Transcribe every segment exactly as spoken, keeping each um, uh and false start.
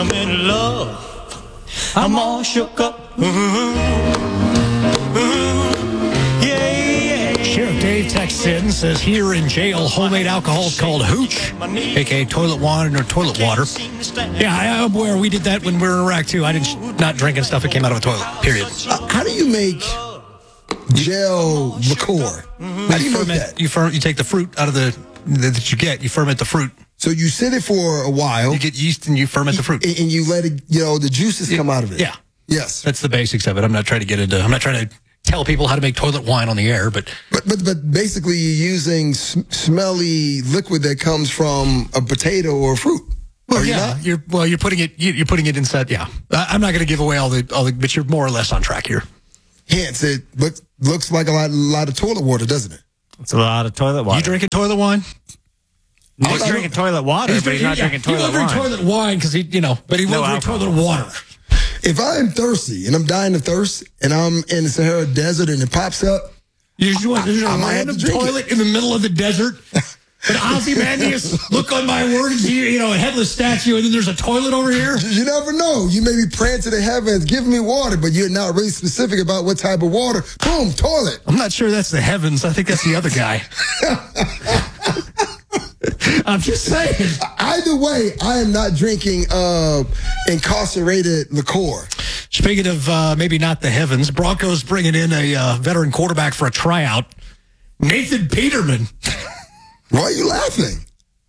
I'm in love. I'm all shook up. Sheriff Dave texts in, says here in jail, homemade alcohol is called hooch, a k a toilet wine or toilet water. Yeah, I, I'm aware we did that when we were in Iraq, too. I didn't, not drinking stuff that came out of a toilet, period. Uh, how do you make gel liqueur? How do you ferment, make that? You, fer- you take the fruit out of the, that you get, you ferment the fruit. So you sit it for a while. You get yeast and you ferment the fruit. And, and you let it, you know, the juices come out of it. Yeah. Yes. That's the basics of it. I'm not trying to get into, I'm not trying to tell people how to make toilet wine on the air, but But but, but basically you're using sm- smelly liquid that comes from a potato or fruit. well, Are you yeah, not? you're well, you're putting it, you- you're putting it inside. Yeah, I- I'm not going to give away all the, all the, but you're more or less on track here. Hence, it look, looks like a lot, lot of toilet water, doesn't it? It's a lot of toilet water. You drinking toilet wine? He's drinking toilet water, but he's not yeah, drinking he toilet won't wine. drink toilet wine because he, you know, but he will No drink alcohol. toilet water. If I'm thirsty and I'm dying of thirst and I'm in the Sahara Desert and it pops up, You just want, there's a I might have random to drink toilet in the middle of the desert. But Ozymandias, look on my word, and see, you know, a headless statue, and then there's a toilet over here. you never know. You may be praying to the heavens, give me water, but you're not really specific about what type of water. Boom, toilet. I'm not sure that's the heavens. I think that's the other guy. I'm just saying. Either way, I am not drinking uh, incarcerated liqueur. Speaking of uh, maybe not the heavens, Broncos bringing in a uh, veteran quarterback for a tryout, Nathan Peterman. Why are you laughing?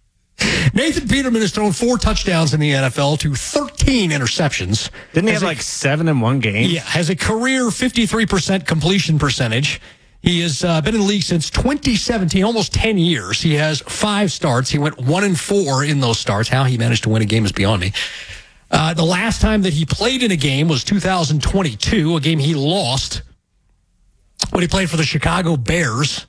Nathan Peterman has thrown four touchdowns in the N F L to thirteen interceptions. Didn't he Has have a- like seven in one game? Yeah, has a career fifty-three percent completion percentage. He has uh, been in the league since twenty seventeen, almost ten years. He has five starts. He went one and four in those starts. How he managed to win a game is beyond me. Uh, the last time that he played in a game was two thousand twenty-two, a game he lost when he played for the Chicago Bears.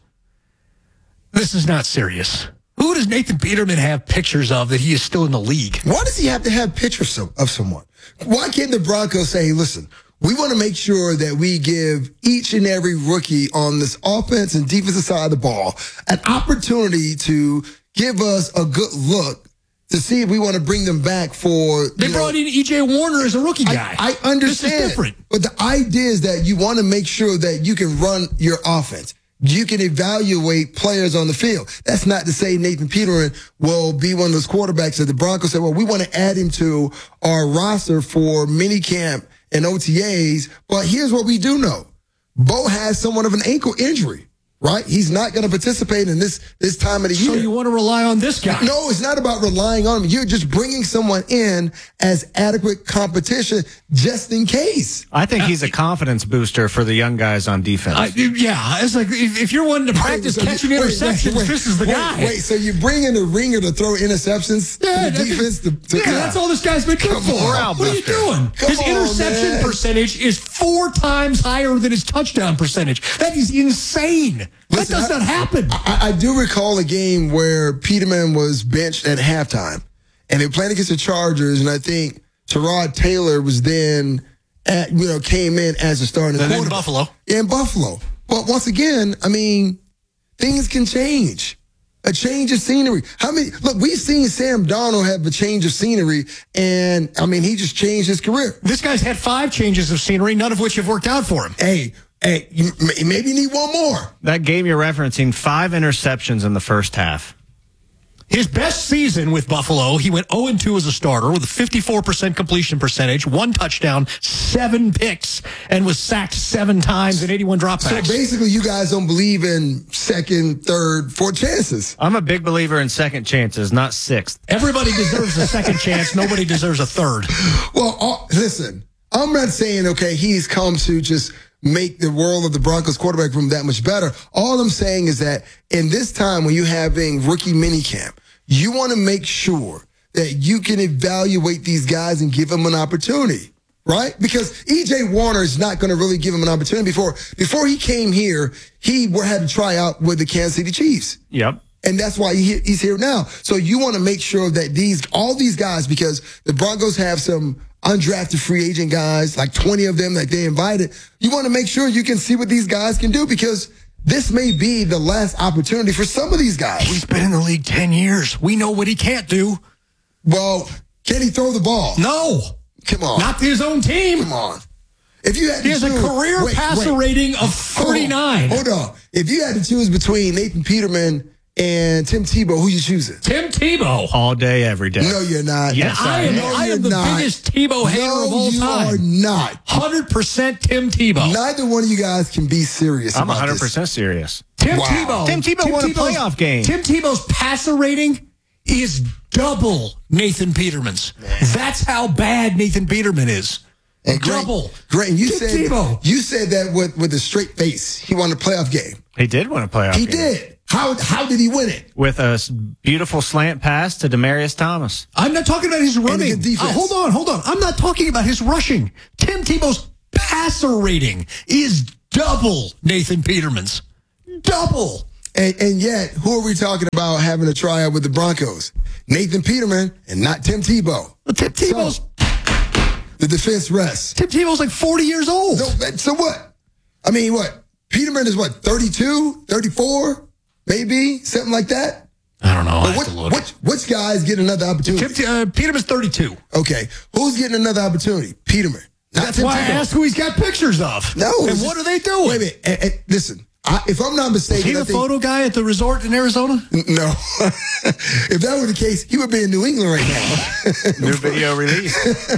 This is not serious. Who does Nathan Peterman have pictures of that he is still in the league? Why does he have to have pictures of, of someone? Why can't the Broncos say, listen, we want to make sure that we give each and every rookie on this offense and defensive side of the ball an opportunity to give us a good look to see if we want to bring them back for. They you brought know, in E J Warner as a rookie guy. I, I understand. This is different. But the idea is that you want to make sure that you can run your offense. You can evaluate players on the field. That's not to say Nathan Peterman will be one of those quarterbacks that the Broncos say, well, we want to add him to our roster for minicamp and O T As. But here's what we do know. Bo has somewhat of an ankle injury, right? He's not going to participate in this, this time of the So year. you want to rely on this guy? No, it's not about relying on him. You're just bringing someone in as adequate competition just in case. I think he's a confidence booster for the young guys on defense. I, yeah, it's like if, if you're wanting to practice Wait, catching wait, wait, interceptions, wait, this is the wait, guy. Wait, so you bring in a ringer to throw interceptions Yeah, to the that- defense? To, to, yeah, that's all this guy's been good Come for. on, What are you booster. doing? Come His on, interception man. percentage is four times higher than his touchdown percentage. That is insane. Listen, that does I- not happen. I, I do recall a game where Peterman was benched at halftime, and they played against the Chargers, and I think Tyrod Taylor was then, at, you know, came in as a starting And in quarterback. Buffalo. Yeah, in Buffalo. But once again, I mean, things can change. A change of scenery. How many? Look, we've seen Sam Darnold have a change of scenery, and I mean, he just changed his career. This guy's had five changes of scenery, none of which have worked out for him. Hey, hey, you, may- maybe you need one more. that game you're referencing, five interceptions in the first half. His best season with Buffalo, he went oh and two as a starter with a fifty-four percent completion percentage, one touchdown, seven picks, and was sacked seven times and eighty-one So dropbacks. basically, you guys don't believe in second, third, fourth chances. I'm a big believer in second chances, not sixth. Everybody deserves a second chance. Nobody deserves a third. Well, uh, listen, I'm not saying, okay, he's come to just make the world of the Broncos quarterback room that much better. All I'm saying is that in this time when you're having rookie minicamp, you want to make sure that you can evaluate these guys and give them an opportunity, right? Because E J Warner is not going to really give him an opportunity. Before before he came here, he had to try out with the Kansas City Chiefs. Yep. And that's why he, he's here now. So you want to make sure that these, all these guys, because the Broncos have some undrafted free agent guys, like twenty of them that they invited. You want to make sure you can see what these guys can do, because this may be the last opportunity for some of these guys. He's been in the league ten years. We know what he can't do. Well, Can he throw the ball? No. Come on. Not to his own team. Come on. If you had He to has a choose- career wait, passer wait. rating of thirty-nine. Hold on. Hold on. If you had to choose between Nathan Peterman and Tim Tebow, who you choosing? Tim Tebow. All day, every day. No, you're not. Yes, I am, No, I you're am the not. biggest Tebow hater no, of all you time. are not. one hundred percent Tim Tebow. Neither one of you guys can be serious I'm about one hundred this. percent serious. Tim Wow. Tebow. Tim Tebow won a Tebow's- playoff game. Tim Tebow's passer rating is double Nathan Peterman's. That's how bad Nathan Peterman is. And Grant, double. Grant, you Tim said Tebow. you said that with, with a straight face. He won a playoff game. He did win a playoff He game. did. How how did he win it? With a s- beautiful slant pass to Demarius Thomas. I'm not talking about his running. good defense. Uh, hold on, hold on. I'm not talking about his rushing. Tim Tebow's passer rating is double Nathan Peterman's. Double. And, and yet, who are we talking about having a tryout with the Broncos? Nathan Peterman and not Tim Tebow. Well, Tim Tebow's So, the defense rests. Tim Tebow's like forty years old. So, so what? I mean, what? Peterman is what, thirty-two, thirty-four, maybe? Something like that? I don't know. I But have what, to look. which, which guys get another opportunity? Tim, uh, Peterman's thirty-two. Okay. Who's getting another opportunity? Peterman. Not That's Tim why I Tebow. asked who he's got pictures of. No. And it's what just- are they doing? Wait a minute. And- and listen, I, if I'm not Is mistaken, he I the think, photo guy at the resort in Arizona? no. If that were the case, he would be in New England right now. New video release.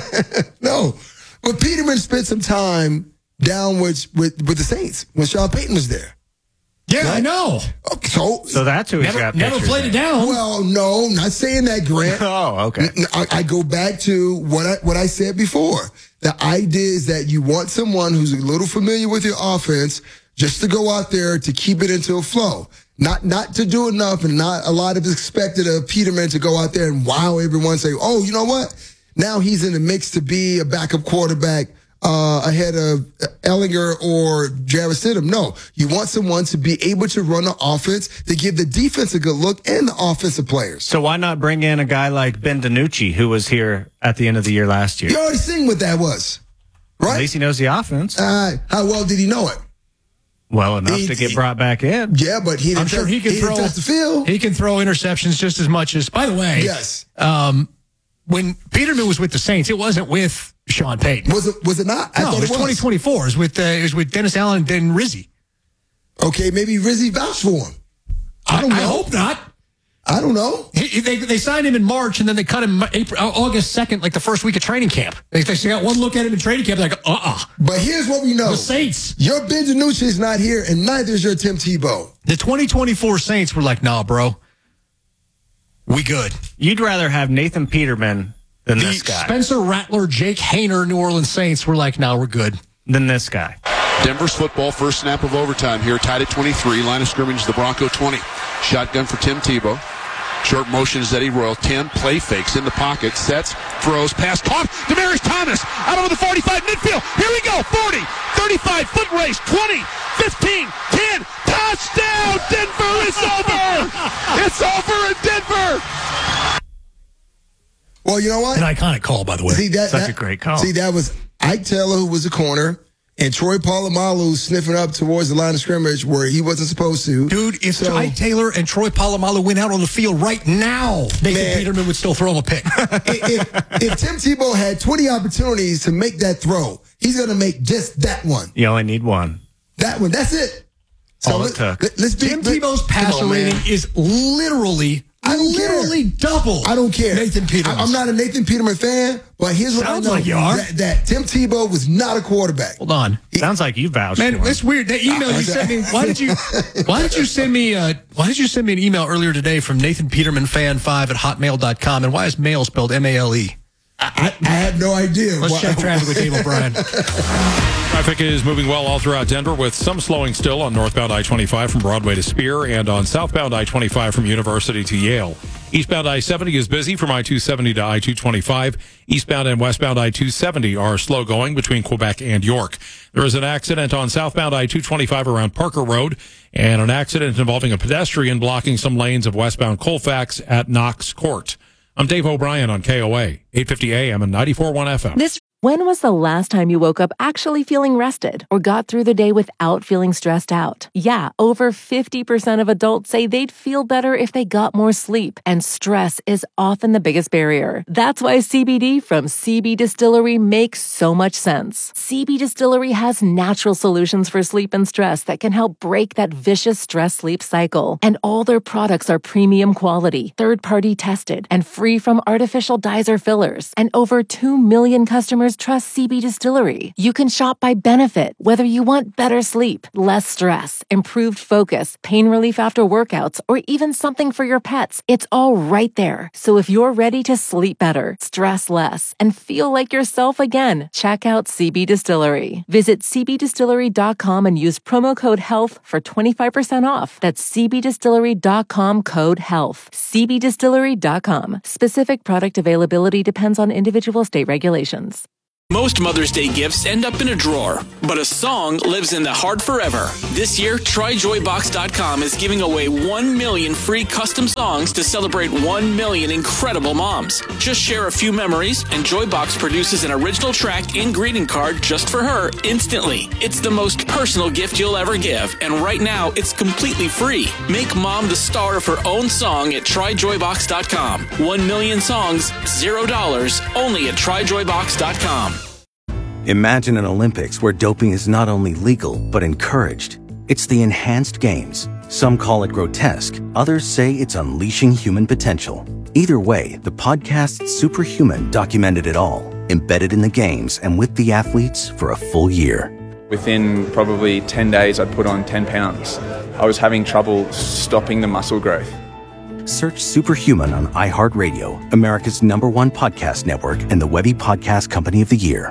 No. But Peterman spent some time down with, with, with the Saints when Sean Payton was there. Yeah, I know. Okay, so, So that's who he's Never, got never pictures played it of. down. well, no, not saying that, Grant. Oh, okay. N- I, I go back to what I what I said before. The idea is that you want someone who's a little familiar with your offense just to go out there to keep it into a flow. Not not to do enough, and not a lot of expected of Peterman to go out there and wow everyone, say, oh, you know what? Now he's in the mix to be a backup quarterback uh, ahead of Ellinger or Jarvis Stidham. No, you want someone to be able to run the offense, to give the defense a good look and the offensive players. So why not bring in a guy like Ben DiNucci, who was here at the end of the year last year? You already seen what that was, At right? least he knows the offense Uh, how well did he know it? well enough he- to get he- brought back in. Yeah, but he didn't, I'm sure touch, he can didn't throw touch the field. He can throw interceptions just as much as. By the way, Yes. Um, when Peterman was with the Saints, it wasn't with Sean Payton. Was it? Was it not? I no, thought it was, twenty twenty-four. It was with uh, it was with Dennis Allen and then Rizzi. Okay, maybe Rizzy vouched for him. I don't know. I hope not. I don't know. He, he- they, they signed him in March, and then they cut him April, August second, like the first week of training camp. They, they got one look at him in training camp, like, uh-uh. But here's what we know: The Saints. your Ben DiNucci is not here, and neither is your Tim Tebow. The twenty twenty-four Saints were like, nah, bro. We good. You'd rather have Nathan Peterman than The this guy. Spencer Rattler, Jake Hayner, New Orleans Saints were like, nah, we're good. Than this guy. Denver's football, first snap of overtime here, tied at twenty-three. Line of scrimmage, the Bronco twenty. Shotgun for Tim Tebow. Short motion is Eddie Royal. Tim play fakes in the pocket, sets, throws, pass, caught. Demarius Thomas out over the forty-five, midfield. Here we go, forty, thirty-five, foot race, twenty, fifteen, ten, touchdown! Denver is over! It's over in Denver! Well, you know what? An iconic call, by the way. See that? Such that- a great call. See, that was Ike Taylor, who was a corner, and Troy Polamalu sniffing up towards the line of scrimmage where he wasn't supposed to. Dude, if So- Ike Taylor and Troy Polamalu went out on the field right now, Nathan Man. Peterman would still throw him a pick. if, if Tim Tebow had twenty opportunities to make that throw, he's going to make just that one. You only need one. That one. That's it. So All it let- took. let- let's be, Tim let- Tebow's come passer on, man. rating is literally, I don't care. literally double. I don't care. Nathan Peterman. I, am not a Nathan Peterman fan, but here's what Sounds I know: like you are. That, that Tim Tebow was not a quarterback. Hold on. Sounds like you vouched Man, for him. it's weird. That email you sent me. Why did you? Why did you send me? Uh, why did you send me an email earlier today from Nathan Peterman fan five at hotmail dot com? And why is mail spelled M A L E? I, I have no idea. Let's Why- check traffic with Dave O'Brien. Traffic is moving well all throughout Denver with some slowing still on northbound I twenty-five from Broadway to Spear and on southbound I twenty-five from University to Yale. Eastbound I seventy is busy from I two seventy to I two twenty-five. Eastbound and westbound I two seventy are slow going between Quebec and York. There is an accident on southbound I two twenty-five around Parker Road and an accident involving a pedestrian blocking some lanes of westbound Colfax at Knox Court. I'm Dave O'Brien on K O A, eight fifty A M and ninety-four point one F M. This When was the last time you woke up actually feeling rested or got through the day without feeling stressed out? Yeah, over fifty percent of adults say they'd feel better if they got more sleep, and stress is often the biggest barrier. That's why C B D from C B Distillery makes so much sense. C B Distillery has natural solutions for sleep and stress that can help break that vicious stress-sleep cycle. And all their products are premium quality, third-party tested, and free from artificial dyes or fillers. And over two million customers trust C B Distillery. You can shop by benefit, whether you want better sleep, less stress, improved focus, pain relief after workouts, or even something for your pets. It's all right there. So if you're ready to sleep better, stress less, and feel like yourself again, check out C B Distillery. Visit c b distillery dot com and use promo code HEALTH for twenty-five percent off. That's c b distillery dot com code HEALTH. c b distillery dot com. Specific product availability depends on individual state regulations. Most Mother's Day gifts end up in a drawer, but a song lives in the heart forever. This year, try joy box dot com is giving away one million free custom songs to celebrate one million incredible moms. Just share a few memories, and Joybox produces an original track and greeting card just for her instantly. It's the most personal gift you'll ever give, and right now, it's completely free. Make mom the star of her own song at try joy box dot com. One million songs, zero dollars, only at try joy box dot com. Imagine an Olympics where doping is not only legal, but encouraged. It's the enhanced games. Some call it grotesque. Others say it's unleashing human potential. Either way, the podcast Superhuman documented it all, embedded in the games and with the athletes for a full year. Within probably ten days, I'd put on ten pounds. I was having trouble stopping the muscle growth. Search Superhuman on iHeartRadio, America's number one podcast network and the Webby Podcast Company of the Year.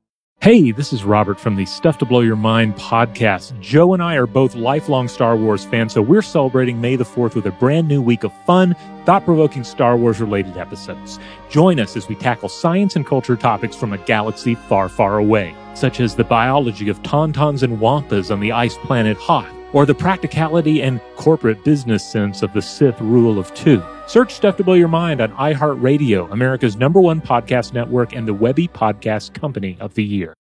Hey, this is Robert from the Stuff to Blow Your Mind podcast. Joe and I are both lifelong Star Wars fans, so we're celebrating May the fourth with a brand new week of fun, thought-provoking Star Wars-related episodes. Join us as we tackle science and culture topics from a galaxy far, far away, such as the biology of tauntauns and wampas on the ice planet Hoth, or the practicality and corporate business sense of the Sith rule of two. Search Stuff to Blow Your Mind on iHeartRadio, America's number one podcast network and the Webby Podcast Company of the Year.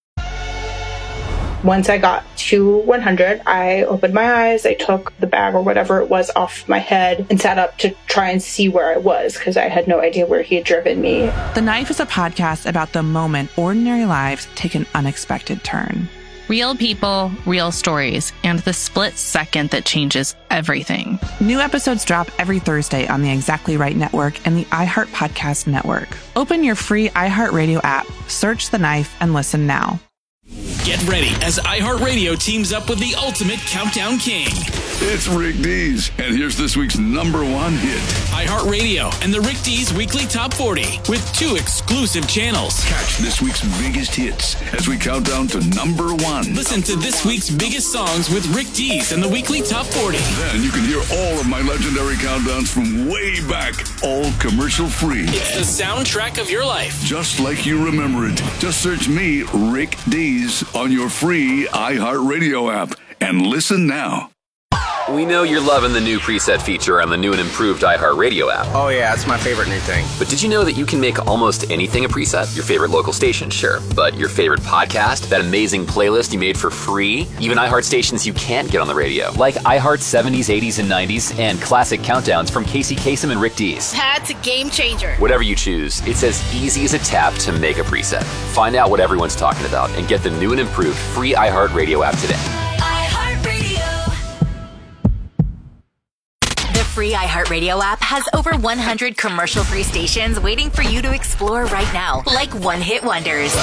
Once I got to one hundred, I opened my eyes, I took the bag or whatever it was off my head and sat up to try and see where I was because I had no idea where he had driven me. The Knife is a podcast about the moment ordinary lives take an unexpected turn. Real people, real stories, and the split second that changes everything. New episodes drop every Thursday on the Exactly Right Network and the iHeart Podcast Network. Open your free iHeartRadio app, search The Knife, and listen now. Get ready as iHeartRadio teams up with the ultimate countdown king. It's Rick Dees, and here's this week's number one hit. iHeartRadio and the Rick Dees Weekly Top forty with two exclusive channels. Catch this week's biggest hits as we count down to number one. Listen to this week's biggest songs with Rick Dees and the Weekly Top forty. Then you can hear all of my legendary countdowns from way back, all commercial free. It's the soundtrack of your life. Just like you remember it. Just search me, Rick Dees, on your free iHeartRadio app and listen now. We know you're loving the new preset feature on the new and improved iHeartRadio app. Oh yeah, it's my favorite new thing. But did you know that you can make almost anything a preset? Your favorite local station, sure. But your favorite podcast? That amazing playlist you made for free? Even iHeart stations you can't get on the radio. Like iHeart seventies, eighties, and nineties and classic countdowns from Casey Kasem and Rick Dees. That's a game changer. Whatever you choose, it's as easy as a tap to make a preset. Find out what everyone's talking about and get the new and improved free iHeartRadio app today. The free iHeartRadio app has over one hundred commercial-free stations waiting for you to explore right now, like one-hit wonders.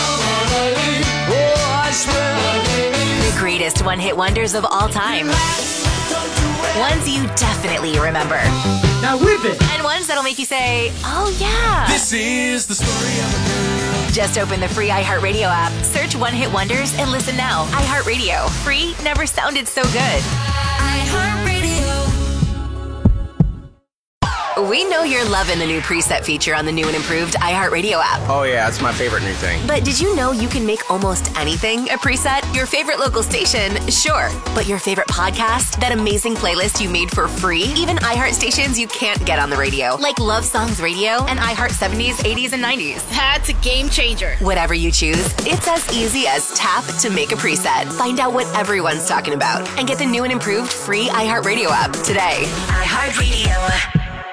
The greatest one-hit wonders of all time. Ones you definitely remember. Now whip it! And ones that'll make you say, oh yeah. This is the story of a girl. Just open the free iHeartRadio app, search One Hit Wonders, and listen now. iHeartRadio. Free never sounded so good. iHeartRadio. We know you're loving the new preset feature on the new and improved iHeartRadio app. Oh yeah, it's my favorite new thing. But did you know you can make almost anything a preset? Your favorite local station, sure. But your favorite podcast? That amazing playlist you made for free? Even iHeart stations you can't get on the radio, like Love Songs Radio and iHeart seventies, eighties, and nineties. That's a game changer. Whatever you choose, it's as easy as tap to make a preset. Find out what everyone's talking about and get the new and improved free iHeartRadio app today. iHeartRadio.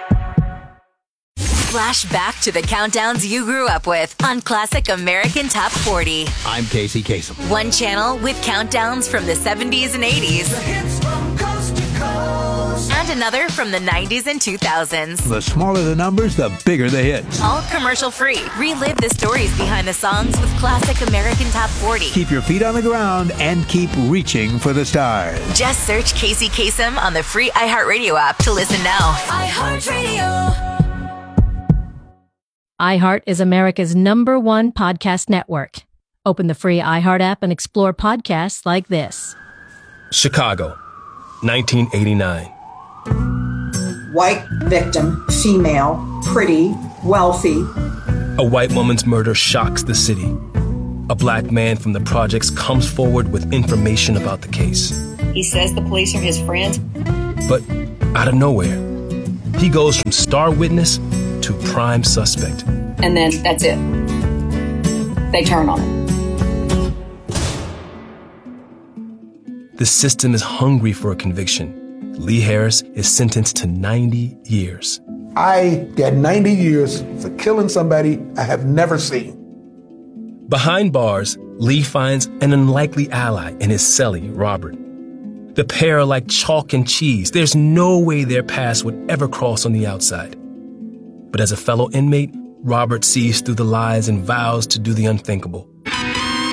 Flash back to the countdowns you grew up with on Classic American Top forty. I'm Casey Kasem. One channel with countdowns from the seventies and eighties. The hits from coast to coast. And another from the nineties and two thousands. The smaller the numbers, the bigger the hits. All commercial free. Relive the stories behind the songs with Classic American Top forty. Keep your feet on the ground and keep reaching for the stars. Just search Casey Kasem on the free iHeartRadio app to listen now. iHeartRadio. iHeart is America's number one podcast network. Open the free iHeart app and explore podcasts like this. Chicago, nineteen eighty-nine. White victim, female, pretty, wealthy. A white woman's murder shocks the city. A black man from the projects comes forward with information about the case. He says the police are his friends. But out of nowhere, he goes from star witness to prime suspect. And then that's it. They turn on him. The system is hungry for a conviction. Lee Harris is sentenced to ninety years. I got ninety years for killing somebody I have never seen. Behind bars, Lee finds an unlikely ally in his cellie, Robert. The pair are like chalk and cheese. There's no way their paths would ever cross on the outside. But as a fellow inmate, Robert sees through the lies and vows to do the unthinkable.